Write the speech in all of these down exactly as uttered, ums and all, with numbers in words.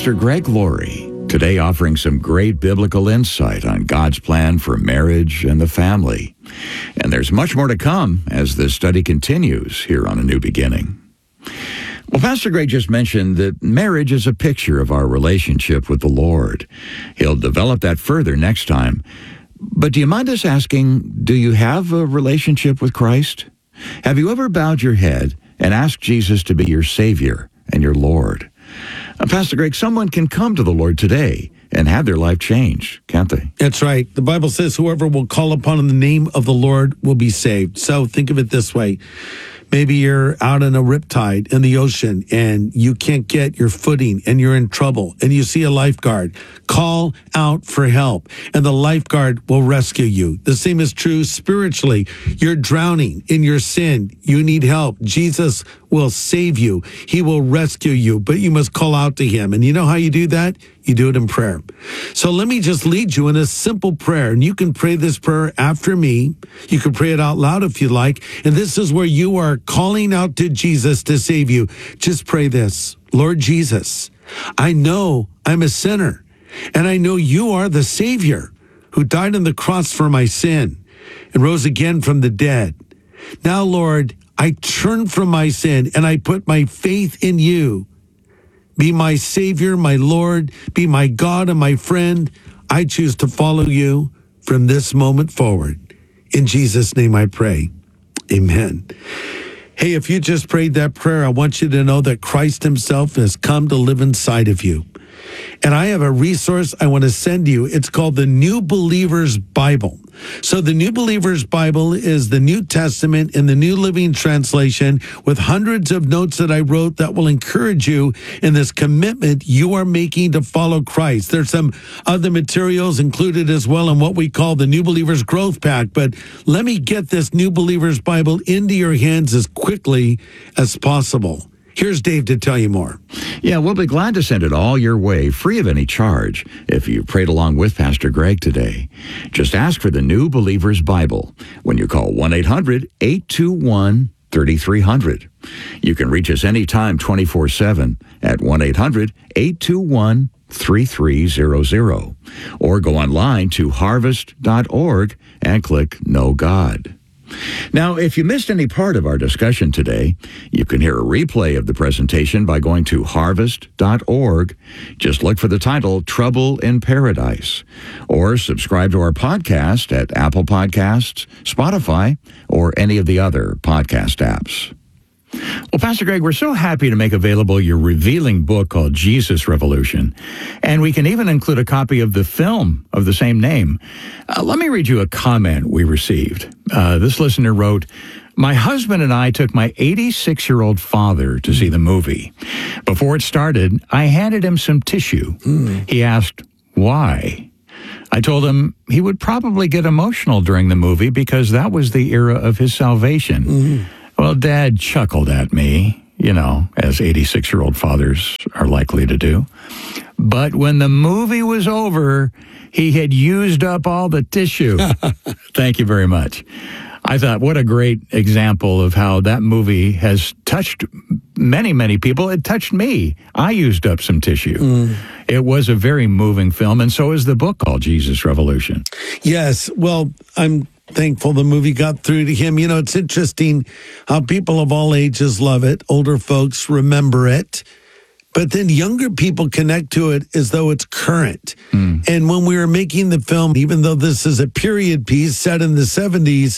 Pastor Greg Laurie, today offering some great biblical insight on God's plan for marriage and the family. And there's much more to come as this study continues here on A New Beginning. Well, Pastor Greg just mentioned that marriage is a picture of our relationship with the Lord. He'll develop that further next time. But do you mind us asking, do you have a relationship with Christ? Have you ever bowed your head and asked Jesus to be your Savior and your Lord? Uh, Pastor Greg, someone can come to the Lord today and have their life changed, can't they? That's right. The Bible says whoever will call upon the name of the Lord will be saved. So think of it this way. Maybe you're out in a riptide in the ocean and you can't get your footing and you're in trouble and you see a lifeguard. Call out for help and the lifeguard will rescue you. The same is true spiritually. You're drowning in your sin. You need help. Jesus will save you. He will rescue you, but you must call out to him. And you know how you do that? You do it in prayer. So let me just lead you in a simple prayer. And you can pray this prayer after me. You can pray it out loud if you like. And this is where you are calling out to Jesus to save you. Just pray this. Lord Jesus, I know I'm a sinner. And I know you are the Savior who died on the cross for my sin and rose again from the dead. Now, Lord, I turn from my sin and I put my faith in you. Be my Savior, my Lord, be my God and my friend. I choose to follow you from this moment forward. In Jesus' name I pray. Amen. Hey, if you just prayed that prayer, I want you to know that Christ himself has come to live inside of you. And I have a resource I want to send you. It's called the New Believer's Bible. So the New Believer's Bible is the New Testament in the New Living Translation with hundreds of notes that I wrote that will encourage you in this commitment you are making to follow Christ. There's some other materials included as well in what we call the New Believer's Growth Pack. But let me get this New Believer's Bible into your hands as quickly as possible. Here's Dave to tell you more. Yeah, we'll be glad to send it all your way, free of any charge, if you prayed along with Pastor Greg today. Just ask for the New Believer's Bible when you call one eight hundred eight two one three three zero zero. You can reach us anytime twenty-four seven at one eight hundred eight two one three three zero zero or go online to harvest dot org and click Know God. Now, if you missed any part of our discussion today, you can hear a replay of the presentation by going to harvest dot org. Just look for the title, Trouble in Paradise, or subscribe to our podcast at Apple Podcasts, Spotify, or any of the other podcast apps. Well, Pastor Greg, we're so happy to make available your revealing book called Jesus Revolution, and we can even include a copy of the film of the same name. Uh, let me read you a comment we received. Uh, this listener wrote, "My husband and I took my eighty-six-year-old father to see the movie. Before it started, I handed him some tissue. Mm. He asked, why? I told him he would probably get emotional during the movie because that was the era of his salvation. Mm. Well, Dad chuckled at me, you know, as eighty-six-year-old fathers are likely to do. But when the movie was over, he had used up all the tissue." Thank you very much. I thought, what a great example of how that movie has touched many, many people. It touched me. I used up some tissue. Mm. It was a very moving film, and so is the book called Jesus Revolution. Yes, well, I'm thankful the movie got through to him. You know, it's interesting how people of all ages love it. Older folks remember it. But then younger people connect to it as though it's current. Mm. And when we were making the film, even though this is a period piece set in the seventies,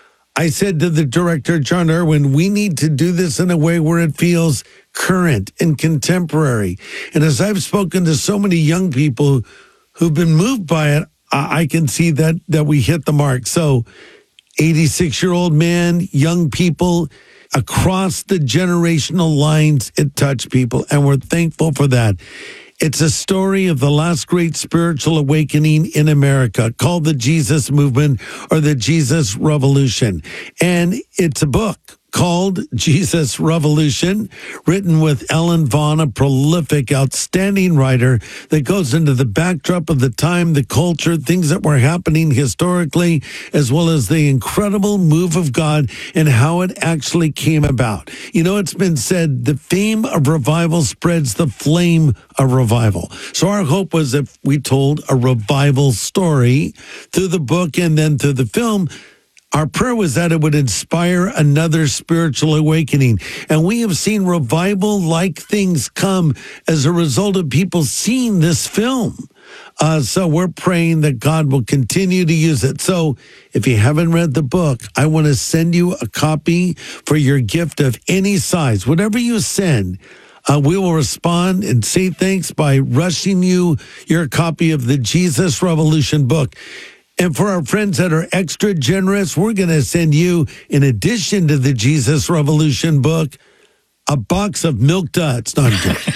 I said to the director, John Irwin, we need to do this in a way where it feels current and contemporary. And as I've spoken to so many young people who've been moved by it, I can see that that we hit the mark. So eighty-six-year-old man, young people, across the generational lines, it touched people, and we're thankful for that. It's a story of the last great spiritual awakening in America called the Jesus Movement or the Jesus Revolution. And it's a book called Jesus Revolution, written with Ellen Vaughn, a prolific, outstanding writer that goes into the backdrop of the time, the culture, things that were happening historically, as well as the incredible move of God and how it actually came about. You know, it's been said, the fame of revival spreads the flame of revival. So our hope was if we told a revival story through the book and then through the film, our prayer was that it would inspire another spiritual awakening. And we have seen revival-like things come as a result of people seeing this film. Uh, so we're praying that God will continue to use it. So if you haven't read the book, I want to send you a copy for your gift of any size. Whatever you send, uh, we will respond and say thanks by rushing you your copy of the Jesus Revolution book. And for our friends that are extra generous, we're going to send you, in addition to the Jesus Revolution book, a box of Milk Duds. No, I'm kidding.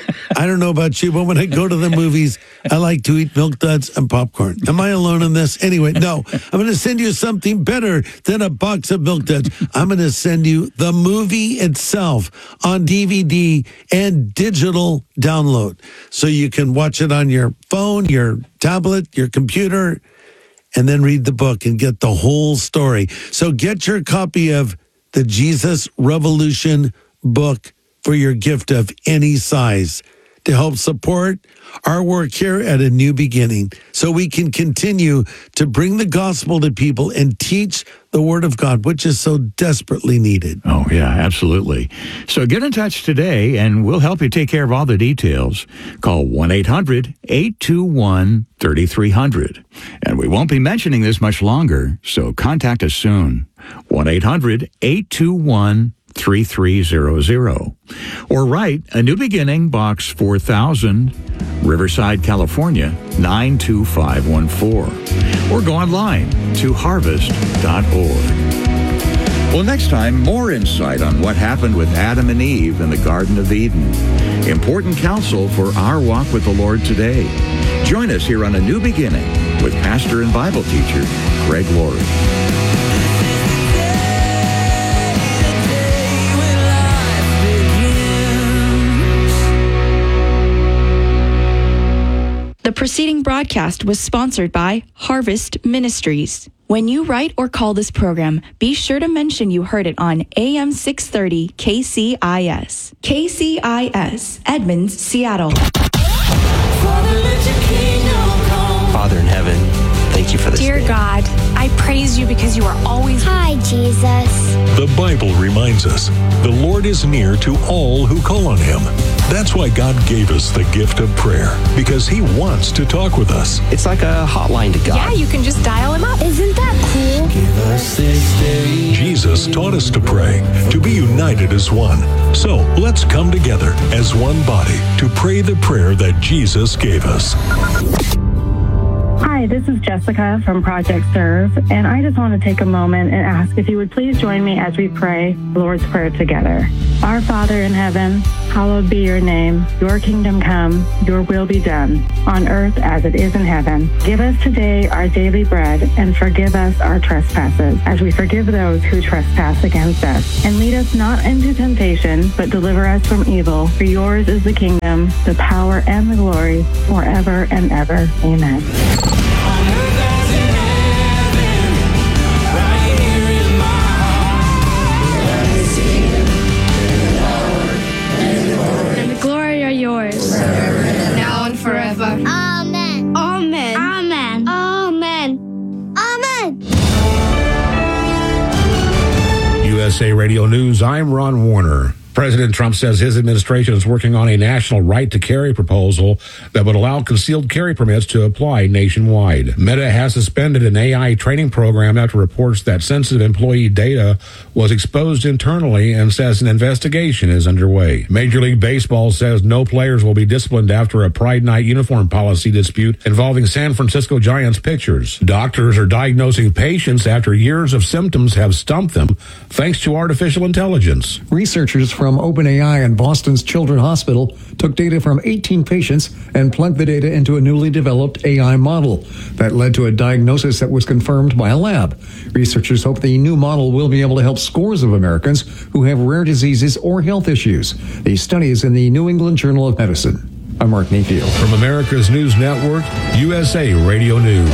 I don't know about you, but when I go to the movies, I like to eat Milk Duds and popcorn. Am I alone in this? Anyway, no. I'm going to send you something better than a box of Milk Duds. I'm going to send you the movie itself on D V D and digital download. So you can watch it on your phone, your tablet, your computer, and then read the book and get the whole story. So get your copy of the Jesus Revolution book for your gift of any size to help support our work here at A New Beginning so we can continue to bring the gospel to people and teach the Word of God, which is so desperately needed. Oh, yeah, absolutely. So get in touch today, and we'll help you take care of all the details. Call one eight hundred eight two one three three zero zero. And we won't be mentioning this much longer, so contact us soon. one eight hundred eight two one three three zero zero. Or write A New Beginning, Box four thousand, Riverside, California, nine two five one four. Or go online to harvest dot org. Well, next time, more insight on what happened with Adam and Eve in the Garden of Eden. Important counsel for our walk with the Lord today. Join us here on A New Beginning with pastor and Bible teacher Greg Laurie. The preceding broadcast was sponsored by Harvest Ministries. When you write or call this program, be sure to mention you heard it on A M six thirty K C I S. K C I S, Edmonds, Seattle. Father, let your kingdom come. Father in heaven, thank you for this Dear day. God, I praise you because you are always... Hi, Jesus. The Bible reminds us the Lord is near to all who call on him. That's why God gave us the gift of prayer, because he wants to talk with us. It's like a hotline to God. Yeah, you can just dial him up. Isn't that cool? Give us this day. Jesus taught us to pray, to be united as one. So let's come together as one body to pray the prayer that Jesus gave us. Hi, this is Jessica from Project Serve, and I just want to take a moment and ask if you would please join me as we pray the Lord's Prayer together. Our Father in heaven, hallowed be your name. Your kingdom come, your will be done, on earth as it is in heaven. Give us today our daily bread, and forgive us our trespasses, as we forgive those who trespass against us. And lead us not into temptation, but deliver us from evil. For yours is the kingdom, the power, and the glory, forever and ever. Amen. Yours. Now and forever. Amen. Amen. Amen. Amen. Amen. U S A Radio News, I'm Ron Warner. President Trump says his administration is working on a national right to carry proposal that would allow concealed carry permits to apply nationwide. Meta has suspended an A I training program after reports that sensitive employee data was exposed internally and says an investigation is underway. Major League Baseball says no players will be disciplined after a Pride Night uniform policy dispute involving San Francisco Giants pitchers. Doctors are diagnosing patients after years of symptoms have stumped them thanks to artificial intelligence. Researchers from from OpenAI and Boston's Children's Hospital took data from eighteen patients and plugged the data into a newly developed A I model that led to a diagnosis that was confirmed by a lab. Researchers hope the new model will be able to help scores of Americans who have rare diseases or health issues. The study is in the New England Journal of Medicine. I'm Mark Mayfield. From America's News Network, U S A Radio News.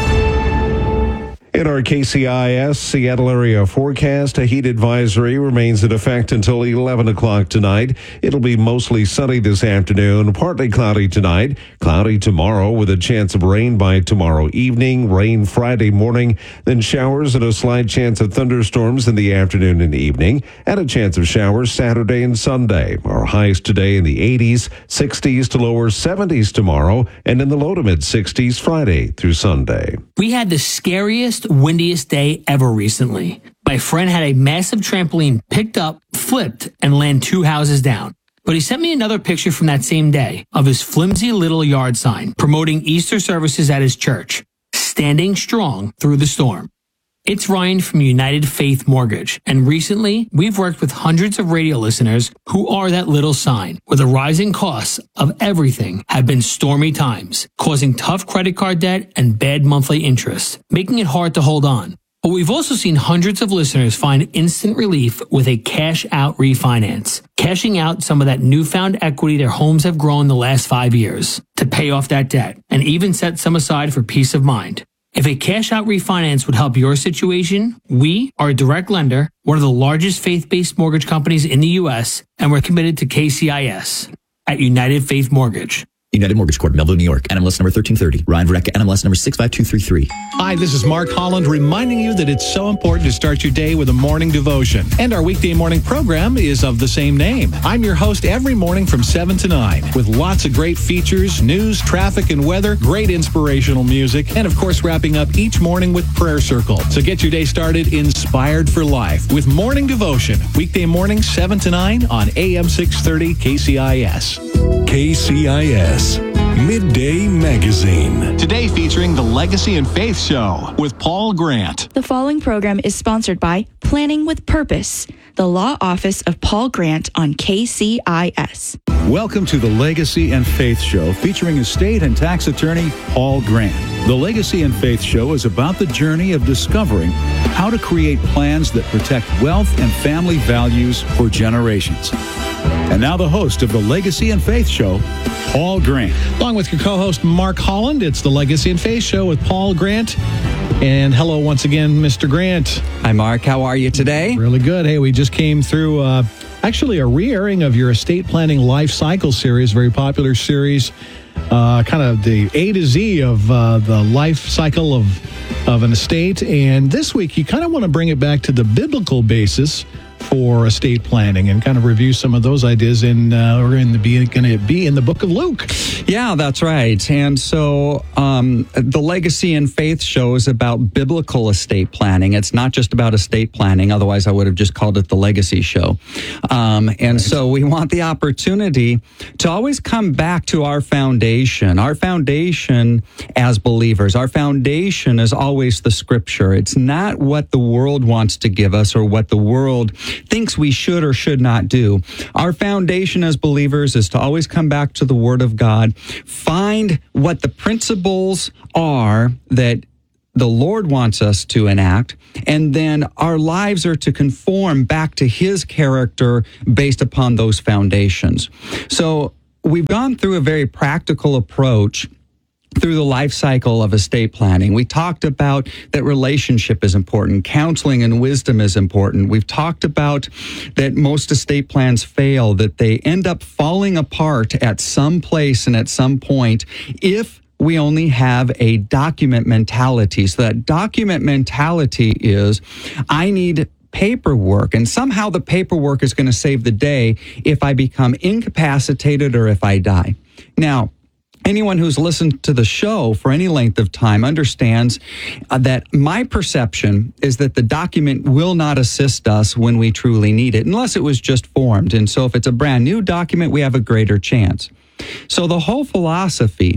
In our K C I S Seattle area forecast, a heat advisory remains in effect until eleven o'clock tonight. It'll be mostly sunny this afternoon, partly cloudy tonight, cloudy tomorrow with a chance of rain by tomorrow evening, rain Friday morning, then showers and a slight chance of thunderstorms in the afternoon and evening, and a chance of showers Saturday and Sunday. Our highs today in the eighties, sixties to lower seventies tomorrow, and in the low to mid sixties Friday through Sunday. We had the scariest, windiest day ever recently. My friend had a massive trampoline picked up, flipped, and landed two houses down. But he sent me another picture from that same day of his flimsy little yard sign promoting Easter services at his church, standing strong through the storm. It's Ryan from United Faith Mortgage, and recently we've worked with hundreds of radio listeners who are that little sign, where the rising costs of everything have been stormy times, causing tough credit card debt and bad monthly interest, making it hard to hold on. But we've also seen hundreds of listeners find instant relief with a cash-out refinance, cashing out some of that newfound equity their homes have grown the last five years to pay off that debt, and even set some aside for peace of mind. If a cash-out refinance would help your situation, we are a direct lender, one of the largest faith-based mortgage companies in the U S, and we're committed to K C I S at United Faith Mortgage. United Mortgage Corp, Melville, New York. N M L S number thirteen thirty. Ryan Verrecka, N M L S number six five two three three. Hi, this is Mark Holland reminding you that it's so important to start your day with a morning devotion. And our weekday morning program is of the same name. I'm your host every morning from seven to nine with lots of great features, news, traffic, and weather, great inspirational music, and of course wrapping up each morning with Prayer Circle. So get your day started inspired for life with Morning Devotion. Weekday morning seven to nine on A M six thirty K C I S. K C I S Midday Magazine. Today featuring the Legacy and Faith Show with Paul Grant. The following program is sponsored by Planning with Purpose, the law office of Paul Grant on K C I S. Welcome to the Legacy and Faith Show featuring estate and tax attorney Paul Grant. The Legacy and Faith Show is about the journey of discovering how to create plans that protect wealth and family values for generations. And now the host of the Legacy and Faith Show, Paul Grant. Along with your co-host, Mark Holland, it's the Legacy and Faith Show with Paul Grant. And hello once again, Mister Grant. Hi, Mark. How are you today? Really good. Hey, we just came through uh, actually a re-airing of your estate planning life cycle series, very popular series, uh, kind of the A to Z of uh, the life cycle of, of an estate. And this week, you kind of want to bring it back to the biblical basis for estate planning and kind of review some of those ideas. And uh, we're going to be going to be in the book of Luke. Yeah, that's right. And so um, the Legacy and Faith Show is about biblical estate planning. It's not just about estate planning. Otherwise, I would have just called it the Legacy Show. Um, and right. So we want the opportunity to always come back to our foundation. Our foundation as believers, our foundation is always the Scripture. It's not what the world wants to give us or what the world thinks we should or should not do. Our foundation as believers is to always come back to the Word of God, find what the principles are that the Lord wants us to enact, and then our lives are to conform back to His character based upon those foundations. So we've gone through a very practical approach through the life cycle of estate planning. We talked about that relationship is important. Counseling and wisdom is important. We've talked about that most estate plans fail, that they end up falling apart at some place and at some point if we only have a document mentality. So that document mentality is, I need paperwork, and somehow the paperwork is going to save the day if I become incapacitated or if I die. Now, anyone who's listened to the show for any length of time understands uh, that my perception is that the document will not assist us when we truly need it, unless it was just formed. And so if it's a brand new document, we have a greater chance. So the whole philosophy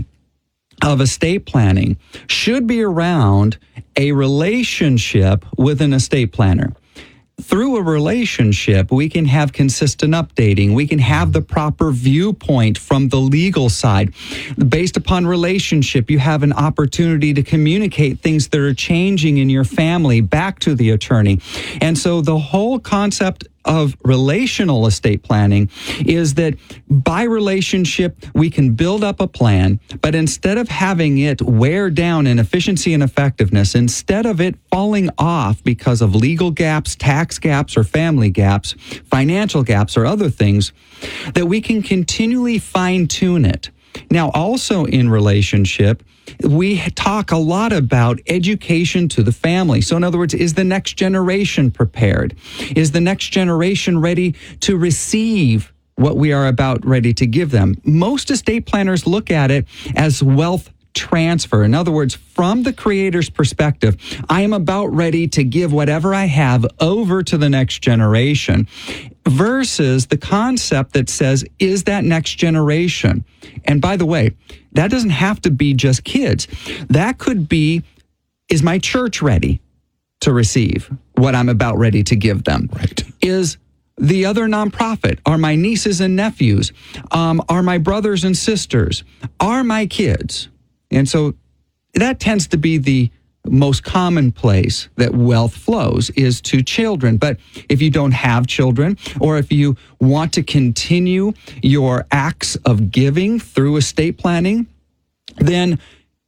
of estate planning should be around a relationship with an estate planner. through a relationship, we can have consistent updating. We can have the proper viewpoint from the legal side. Based upon relationship, you have an opportunity to communicate things that are changing in your family back to the attorney. And so the whole concept of relational estate planning is that by relationship, we can build up a plan, but instead of having it wear down in efficiency and effectiveness, instead of it falling off because of legal gaps, tax gaps, or family gaps, financial gaps, or other things, that we can continually fine-tune it. Now, also in relationship, we talk a lot about education to the family. So in other words, is the next generation prepared? Is the next generation ready to receive what we are about ready to give them? Most estate planners look at it as wealth transfer. In other words, from the creator's perspective, I am about ready to give whatever I have over to the next generation, versus the concept that says, is that next generation? And by the way, that doesn't have to be just kids. That could be, is my church ready to receive what I'm about ready to give them? Right. Is the other nonprofit, are my nieces and nephews, um, are my brothers and sisters, are my kids? And so that tends to be the most common place that wealth flows, is to children. But if you don't have children, or if you want to continue your acts of giving through estate planning, then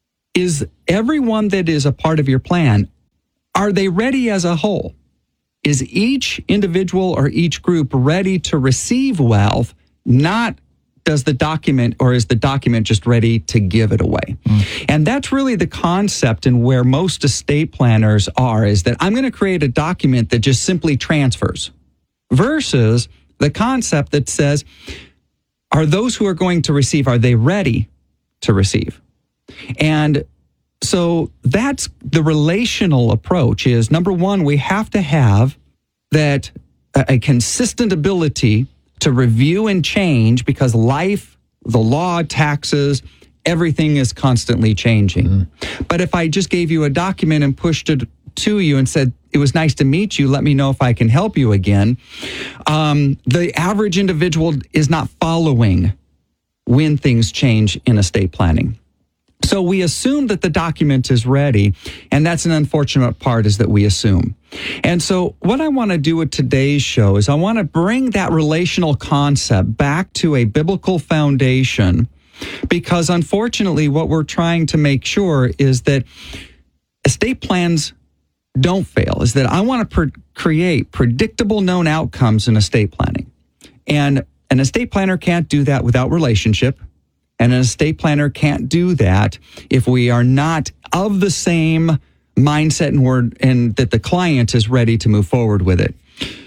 is everyone that is a part of your plan, are they ready as a whole? Is each individual or each group ready to receive wealth, not does the document, or is the document just ready to give it away? Mm. And that's really the concept, and where most estate planners are, is that I'm going to create a document that just simply transfers, versus the concept that says, are those who are going to receive, are they ready to receive? And so that's the relational approach. Is number one, we have to have that a consistent ability to review and change, because life, the law, taxes, everything is constantly changing. Mm-hmm. But if I just gave you a document and pushed it to you and said, it was nice to meet you, let me know if I can help you again, um, the average individual is not following when things change in estate planning. So we assume that the document is ready, and that's an unfortunate part, is that we assume. And so what I want to do with today's show is I want to bring that relational concept back to a biblical foundation, because unfortunately what we're trying to make sure is that estate plans don't fail, is that I want to pre- create predictable known outcomes in estate planning. And an estate planner can't do that without relationship. And an estate planner can't do that if we are not of the same mindset and word, and that the client is ready to move forward with it.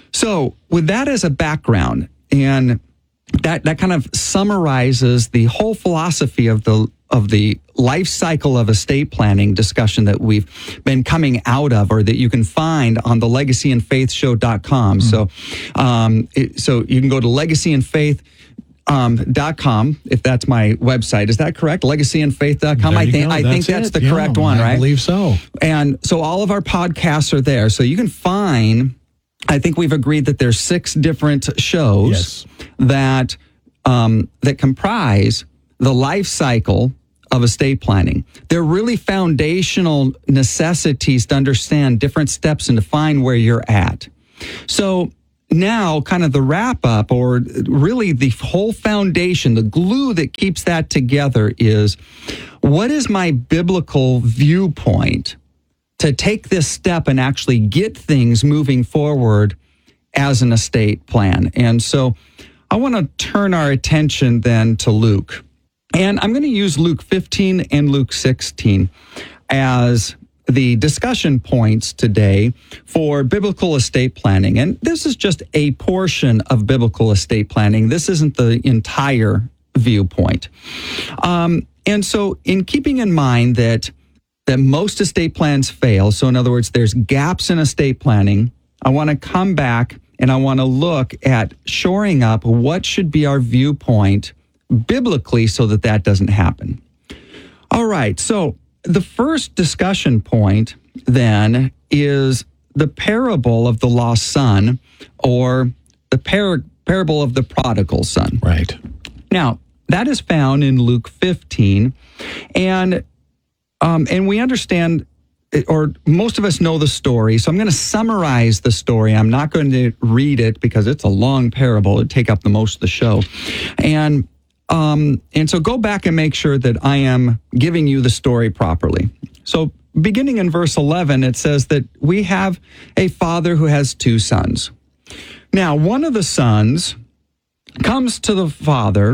So with that as a background, and that, that kind of summarizes the whole philosophy of the of the life cycle of estate planning discussion that we've been coming out of, or that you can find on the legacy and faith show dot com. Mm-hmm. So, um, it, so you can go to legacy and faith Um, dot com, if that's my website. Is that correct? legacy and faith dot com. I think I think that's it. the yeah, correct one, I right? I believe so. And so all of our podcasts are there. So you can find, I think we've agreed that there's six different shows yes. that um, that comprise the life cycle of estate planning. They're really foundational necessities to understand different steps and to find where you're at. So now, kind of the wrap up, or really the whole foundation, the glue that keeps that together, is what is my biblical viewpoint to take this step and actually get things moving forward as an estate plan? And so I want to turn our attention then to Luke. And I'm going to use Luke fifteen and Luke sixteen as the discussion points today for biblical estate planning. And this is just a portion of biblical estate planning. This isn't the entire viewpoint. Um, and so in keeping in mind that that most estate plans fail, so in other words, there's gaps in estate planning, I want to come back and I want to look at shoring up what should be our viewpoint biblically so that that doesn't happen. All right, so the first discussion point then is the parable of the lost son, or the par- parable of the prodigal son. Right. Now, that is found in Luke fifteen, and um, and we understand, or most of us know the story, so I'm going to summarize the story. I'm not going to read it because it's a long parable. It'd take up the most of the show. And um, and so go back and make sure that I am giving you the story properly. So beginning in verse eleven, it says that we have a father who has two sons. Now, one of the sons comes to the father,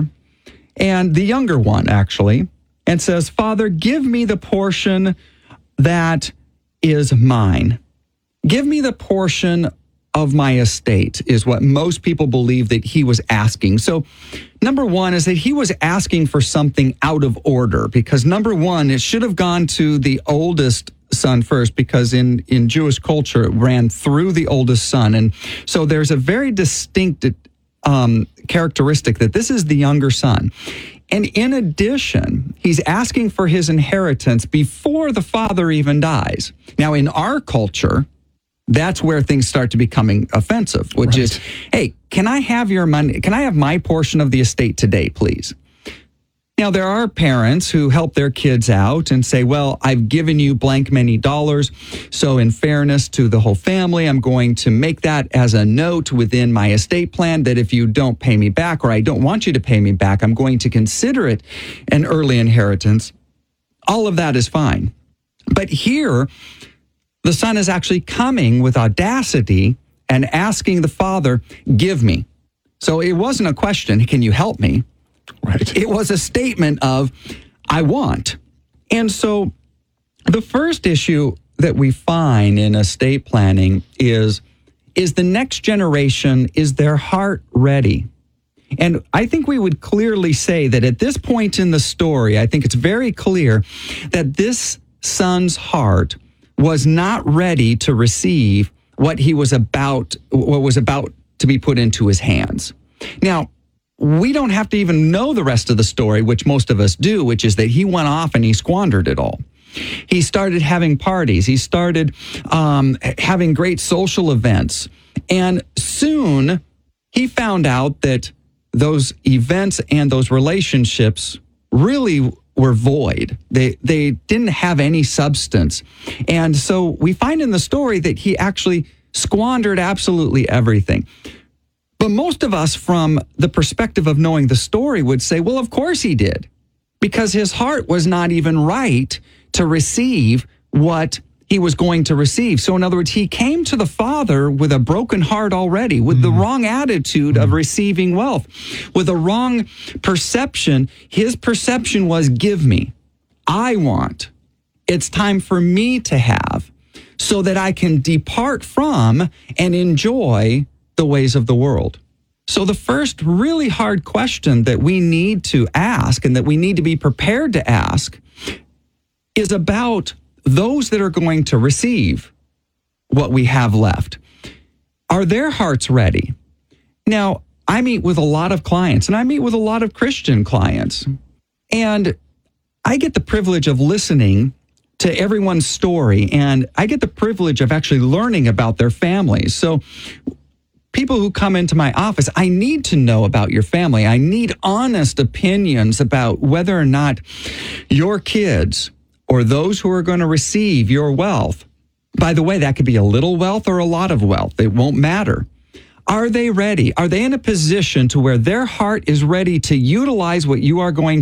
and the younger one, actually, and says, "Father, give me the portion that is mine. Give me the portion of my estate," is what most people believe that he was asking. So number one is that he was asking for something out of order, because number one, it should have gone to the oldest son first, because in, in Jewish culture, it ran through the oldest son. And so there's a very distinct um, characteristic that this is the younger son. And in addition, he's asking for his inheritance before the father even dies. Now, in our culture, that's where things start to becoming offensive, which right. is, hey, can I have your money? Can I have my portion of the estate today, please? Now, there are parents who help their kids out and say, well, I've given you blank many dollars, so in fairness to the whole family, I'm going to make that as a note within my estate plan that if you don't pay me back, or I don't want you to pay me back, I'm going to consider it an early inheritance. All of that is fine. But here, the son is actually coming with audacity and asking the father, give me. So it wasn't a question, can you help me? Right. It was a statement of, I want. And so the first issue that we find in estate planning is, is the next generation, is their heart ready? And I think we would clearly say that at this point in the story, I think it's very clear that this son's heart was not ready to receive what he was about, what was about to be put into his hands. Now, we don't have to even know the rest of the story, which most of us do, which is that he went off and he squandered it all. He started having parties. He started um, having great social events. And soon he found out that those events and those relationships really were void. They, they didn't have any substance. And so we find in the story that he actually squandered absolutely everything. But most of us, from the perspective of knowing the story, would say, well, of course he did, because his heart was not even right to receive what he was going to receive. So in other words, he came to the father with a broken heart already, with mm. the wrong attitude mm. of receiving wealth, with a wrong perception. His perception was, give me, I want. It's time for me to have, so that I can depart from and enjoy the ways of the world. So the first really hard question that we need to ask, and that we need to be prepared to ask, is about those that are going to receive what we have left. Are their hearts ready? Now, I meet with a lot of clients, and I meet with a lot of Christian clients, and I get the privilege of listening to everyone's story, and I get the privilege of actually learning about their families. So people who come into my office, I need to know about your family. I need honest opinions about whether or not your kids or those who are going to receive your wealth, by the way, that could be a little wealth or a lot of wealth. It won't matter. Are they ready? Are they in a position to where their heart is ready to utilize what you are going